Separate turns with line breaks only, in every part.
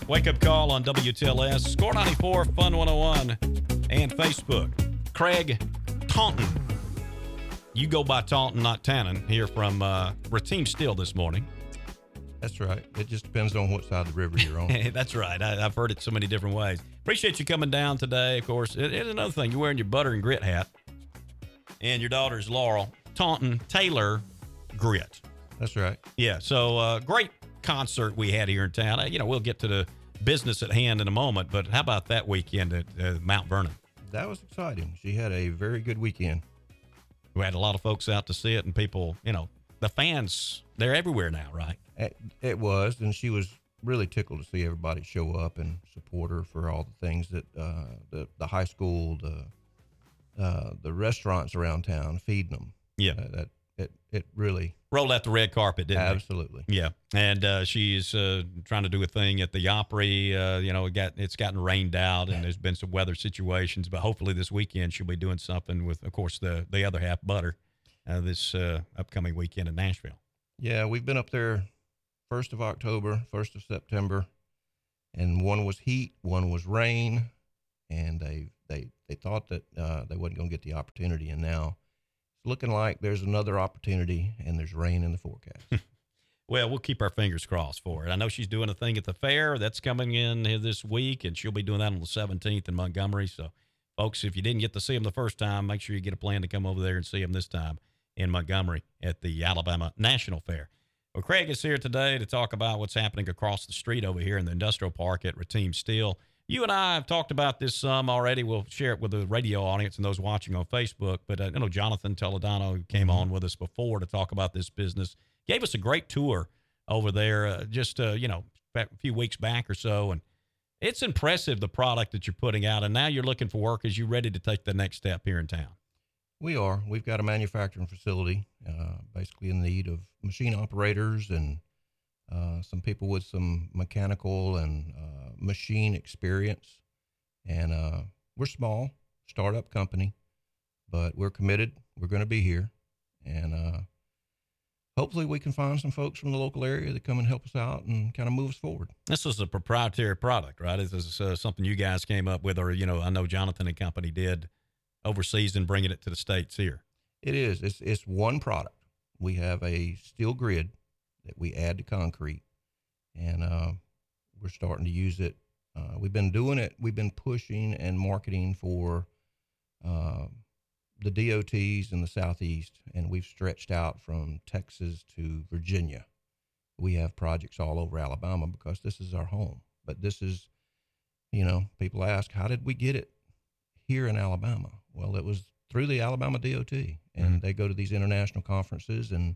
Wake Up Call on WTLS, Score 94, Fun 101, and Facebook. Craig Taunton. You go by Taunton, not Tannen, here from Ratim Steel this morning.
That's right. It just depends on what side of the river you're on.
That's right. I've heard it so many different ways. Appreciate you coming down today. Of course, it is another thing. You're wearing your butter and grit hat. And your daughter's Laurel Taunton Taylor Grit.
That's right.
Yeah, so great concert we had here in town. We'll get to the business at hand in a moment, but how about that weekend at Mount Vernon?
That was exciting. She had a very good weekend.
We had a lot of folks out to see it, and people, the fans, they're everywhere now, right?
It was, and she was really tickled to see everybody show up and support her for all the things that the high school, the restaurants around town, feeding them.
Yeah.
It really
rolled out the red carpet, didn't it?
Absolutely.
Yeah. And she's trying to do a thing at the Opry. It's gotten rained out, and there's been some weather situations, but hopefully this weekend she'll be doing something with, of course, the other half, Butter, this upcoming weekend in Nashville.
Yeah, we've been up there 1st of October, 1st of September, and one was heat, one was rain, and they thought that they wasn't going to get the opportunity, and now it's looking like there's another opportunity, and there's rain in the forecast.
Well, we'll keep our fingers crossed for it. I know she's doing a thing at the fair that's coming in here this week, and she'll be doing that on the 17th in Montgomery. So, folks, if you didn't get to see them the first time, make sure you get a plan to come over there and see them this time in Montgomery at the Alabama National Fair. Well, Craig is here today to talk about what's happening across the street over here in the industrial park at Ratim Steel. You and I have talked about this some already. We'll share it with the radio audience and those watching on Facebook. But I know Jonathan Toledano came on with us before to talk about this business. Gave us a great tour over there just, a few weeks back or so. And it's impressive, the product that you're putting out. And now you're looking for workers. You ready to take the next step here in town?
We are. We've got a manufacturing facility, basically in need of machine operators and some people with some mechanical and machine experience. And we're small, startup company, but we're committed. We're going to be here. And hopefully we can find some folks from the local area that come and help us out and kind of move us forward.
This is a proprietary product, right? This is something you guys came up with, or, I know Jonathan and company did overseas and bringing it to the States here.
It is. It's one product. We have a steel grid that we add to concrete, and we're starting to use it. We've been doing it. We've been pushing and marketing for the DOTs in the Southeast, and we've stretched out from Texas to Virginia. We have projects all over Alabama because this is our home. But this is, people ask, how did we get it here in Alabama? Well, it was through the Alabama DOT, and they go to these international conferences, and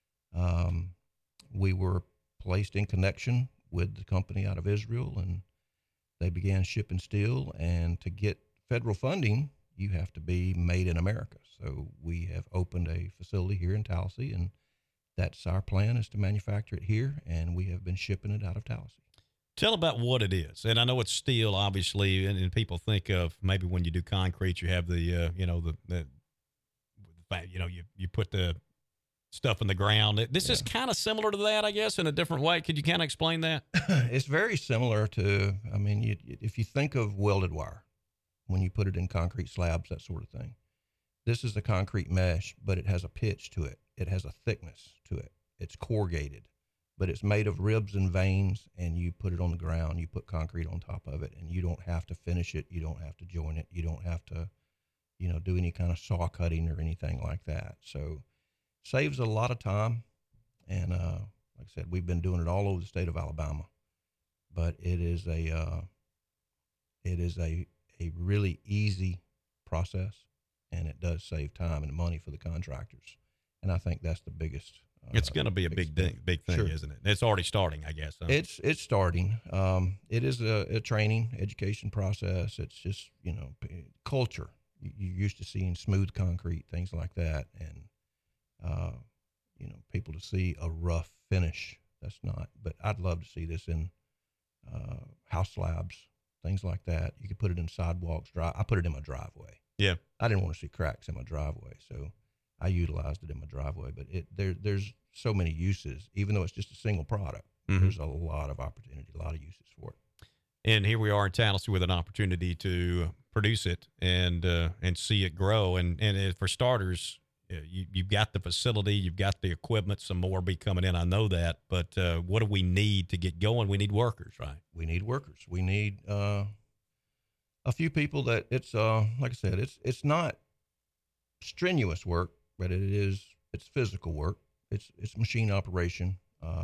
we were placed in connection with the company out of Israel, and they began shipping steel. And to get federal funding, you have to be made in America. So we have opened a facility here in Tallahassee, and that's our plan, is to manufacture it here, and we have been shipping it out of Tallahassee.
Tell about what it is. And I know it's steel, obviously, and people think of maybe when you do concrete, you have the, you put the stuff in the ground. This is kind of similar to that, I guess, in a different way. Could you kind of explain that?
It's very similar to, if you think of welded wire, when you put it in concrete slabs, that sort of thing. This is the concrete mesh, but it has a pitch to it. It has a thickness to it. It's corrugated, but it's made of ribs and veins, and you put it on the ground, you put concrete on top of it, and you don't have to finish it. You don't have to join it. You don't have to, do any kind of saw cutting or anything like that. So saves a lot of time. And, like I said, we've been doing it all over the state of Alabama, but it is a really easy process, and it does save time and money for the contractors. And I think that's the biggest.
It's going to be a big thing, sure. Isn't it? It's already starting, I guess. Huh?
It's starting. It is a training, education process. It's just, culture. You're used to seeing smooth concrete, things like that. And, people to see a rough finish. That's not, but I'd love to see this in house slabs, things like that. You could put it in sidewalks. I put it in my driveway.
Yeah.
I didn't want to see cracks in my driveway, so I utilized it in my driveway. But there's so many uses, even though it's just a single product. There's a lot of opportunity, a lot of uses for it.
And here we are in Tallahassee with an opportunity to produce it and see it grow. And for starters, you've got the facility, you've got the equipment, some more will be coming in. I know that, but what do we need to get going? We need workers, right?
We need workers. We need a few people that it's like I said, it's not strenuous work, but it's physical work. It's machine operation.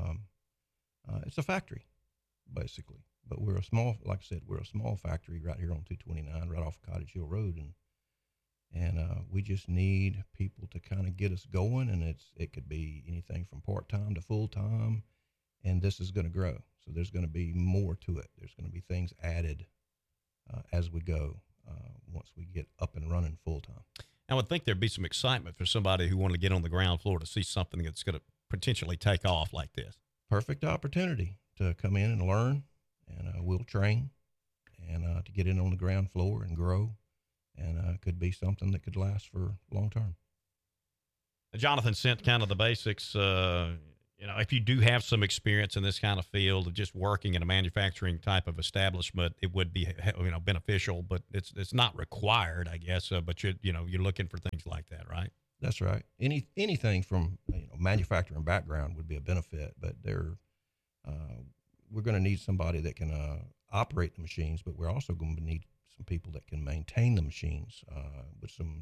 It's a factory, basically. But we're a small, like I said, we're a small factory right here on 229, right off Cottage Hill Road, and we just need people to kind of get us going. And it could be anything from part-time to full-time, and this is going to grow. So there's going to be more to it. There's going to be things added as we go once we get up and running full-time.
I would think there'd be some excitement for somebody who wanted to get on the ground floor to see something that's going to potentially take off like this.
Perfect opportunity to come in and learn, and we'll train, and to get in on the ground floor and grow, and could be something that could last for long term.
Jonathan sent kind of the basics. If you do have some experience in this kind of field of just working in a manufacturing type of establishment, it would be beneficial, but it's not required, I guess. But you're looking for things like that, right?
That's right. Anything from manufacturing background would be a benefit, but we're going to need somebody that can operate the machines, but we're also going to need some people that can maintain the machines with some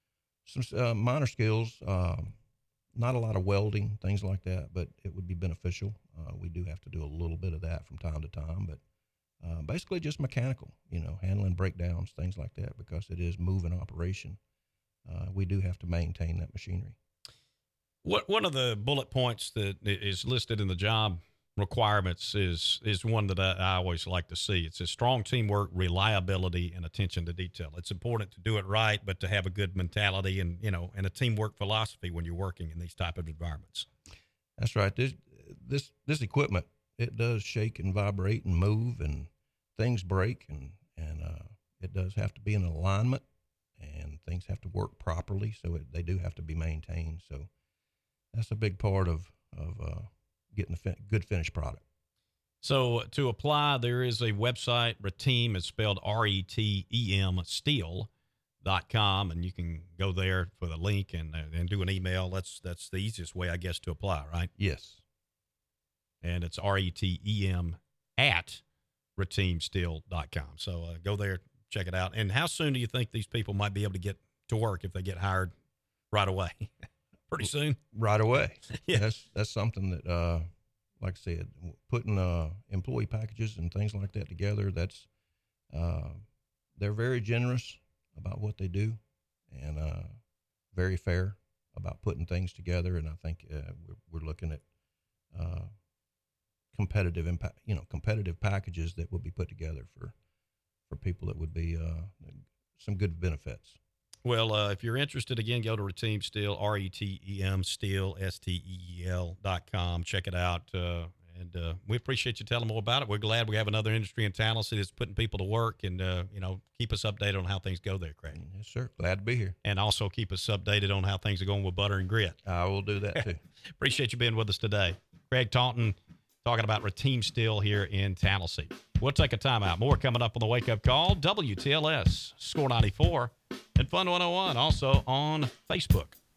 minor skills. Not a lot of welding, things like that, but it would be beneficial. We do have to do a little bit of that from time to time, but basically just mechanical, handling breakdowns, things like that, because it is moving operation. We do have to maintain that machinery.
One of the bullet points that is listed in the job requirements is one that I always like to see. It says strong teamwork, reliability, and attention to detail. It's important to do it right, but to have a good mentality and a teamwork philosophy when you're working in these type of environments.
That's right. This equipment, it does shake and vibrate and move, and things break, and it does have to be in alignment, and things have to work properly, so they do have to be maintained. So that's a big part of getting a good finished product.
So to apply, there is a website. Reteam is spelled RETEM steel.com, and you can go there for the link and do an email. That's the easiest way, I guess, to apply, right?
Yes.
And it's RETEM at reteamsteel.com. So go there, check it out. And how soon do you think these people might be able to get to work if they get hired right away? Pretty soon?
Right away.
Yeah.
That's something that, like I said, putting employee packages and things like that together, that's they're very generous about what they do, and very fair about putting things together. And I think we're looking at competitive packages that will be put together for people that would be some good benefits.
Well, if you're interested, again, go to Reteam Steel, RETEM Steel, STEEL.com. Check it out. And we appreciate you telling more about it. We're glad we have another industry in Tallahassee that's putting people to work, and, keep us updated on how things go there, Craig.
Yes, sir. Glad to be here.
And also keep us updated on how things are going with Butter and Grit.
I will do that too.
Appreciate you being with us today. Craig Taunton talking about Reteam Steel here in Tallahassee. We'll take a timeout. More coming up on the Wake Up Call. WTLS, Score 94, and Fun 101, also on Facebook.